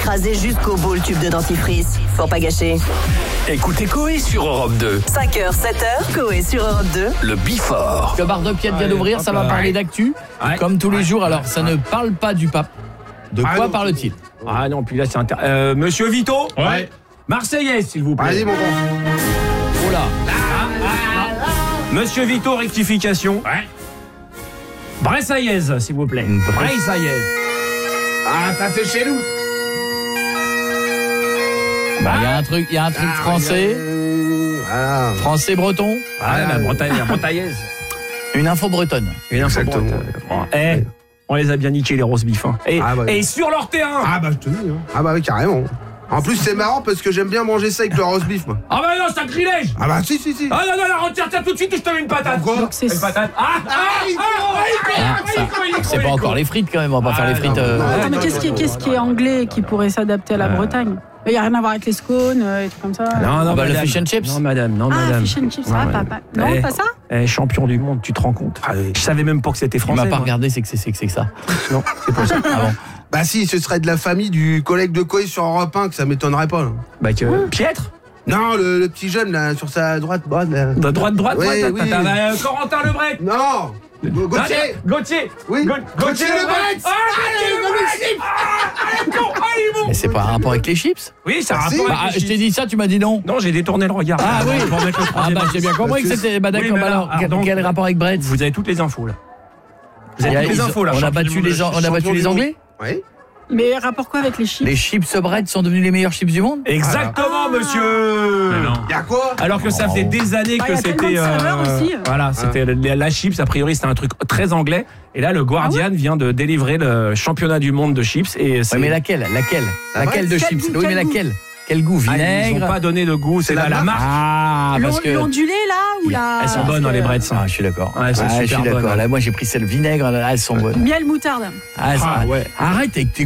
écrasé jusqu'au bout le tube de dentifrice. Faut pas gâcher. Écoutez Coé sur Europe 2. 5h, 7h, Coé sur Europe 2. Le Bifort. Le bar de Piette vient d'ouvrir, ça va parler d'actu. Comme tous les jours, alors ça ne parle pas du pape. De quoi parle-t-il? Ah non, puis là c'est Monsieur Vito. Ouais. Marseillaise, s'il vous plaît. Allez, mon grand. Oh là. Monsieur Vito, rectification. Ouais. Bressaillaise, s'il vous plaît. Bressaillaise. Ah, ça c'est chez nous. Bah, il y a un truc français. Voilà. Français breton. Ah, la Bretagnaise. Une info bretonne. Une info Exactement. bretonne. On les a bien niqués, les roast beef. Et sur leur terrain. Ah bah je te dis. Ah bah oui, carrément. En plus c'est marrant parce que j'aime bien manger ça avec le roast beef, moi. Ah bah non, sacrilège. Ah bah si. Ah non, retire-toi tout de suite ou je te mets une patate. Pourquoi? Donc c'est Une patate. C'est pas encore les frites quand même, on va pas faire les frites. Attends, mais qu'est-ce qui est anglais qui pourrait s'adapter à la Bretagne? Il n'y a rien à voir avec les scones et tout comme ça. Non, bah, le madame. fish and chips. Non, madame. Ah, fish and chips, Non, pas madame. pas ça? Champion du monde, tu te rends compte? Je savais même pas que c'était Il français. m'a pas moi. regardé, c'est que ça. Non, c'est pas ça. Ah bon. Bah si, ce serait de la famille du collègue de Coé sur Europe 1, que ça m'étonnerait pas. Là. Bah Pietre. Non, le petit jeune là, sur sa droite. Là. De droite. Oui. Corentin Lebret. Non Gauthier. Gauthier. Oui. Gauthier Lebret. Mais c'est pas un rapport avec les chips? Oui, ça a Ah, si. rapport Bah, avec les je t'ai chips. dit ça, tu m'as dit non. Non, j'ai détourné le regard. Ah oui. Pour mettre le Ah troisième. bah j'ai bien compris que c'était. Bah d'accord, Oui, mais bah alors donc, quel rapport avec Brett? Vous avez toutes les infos là. Vous avez toutes les infos là. On a battu les Anglais? Oui. Mais rapport quoi avec les chips? Les chips Brett sont devenus les meilleurs chips du monde? Exactement, monsieur. Y'a quoi? Alors que ça faisait des années Bah, que y a tellement c'était de saveurs aussi. voilà, c'était la chips. A priori, c'était un truc très anglais. Et là, le Guardian vient de délivrer le championnat du monde de chips. Et Ouais, mais laquelle de Quel chips? goût, Oui, mais quel goût? laquelle? Quel goût? Ils Vinaigre? n'ont pas donné de goût. C'est la marque. Ah, parce que L'ondulé là ou la... Elles sont bonnes, les Bretts. Ah, je suis d'accord. Ouais, elles sont je super suis d'accord. bonnes. Là, moi, j'ai pris celle vinaigre. Là, elles sont bonnes. Miel moutarde. Ah, ouais. Arrête avec tes